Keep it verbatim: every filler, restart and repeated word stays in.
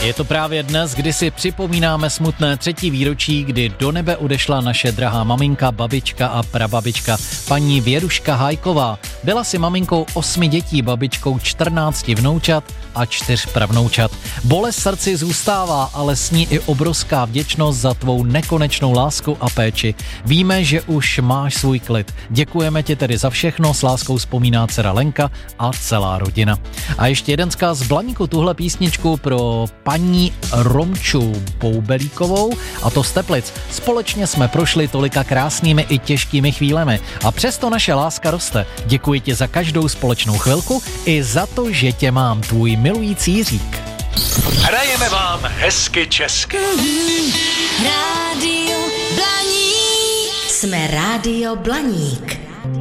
Je to právě dnes, kdy si připomínáme smutné třetí výročí, kdy do nebe odešla naše drahá maminka, babička a prababička, paní Věruška Hájková. Byla si maminkou osmi dětí, babičkou čtrnácti vnoučat a čtyř pravnoučat. Bolest srdci zůstává, ale s ní i obrovská vděčnost za tvou nekonečnou lásku a péči. Víme, že už máš svůj klid. Děkujeme ti tedy za všechno, s láskou vzpomíná dcera Lenka a celá rodina. A ještě jeden vzkaz z Blaníku, tuhle písničku pro paní Romču Boubelíkovou, a to z Teplic. Společně jsme prošli tolika krásnými i těžkými chvílemi a přesto naše láska roste. Děkuji ti za každou společnou chvilku i za to, že tě mám, tvůj milující Jiřík. Hrajeme vám hezky česky. Rádio Blaník. Jsme Rádio Blaník.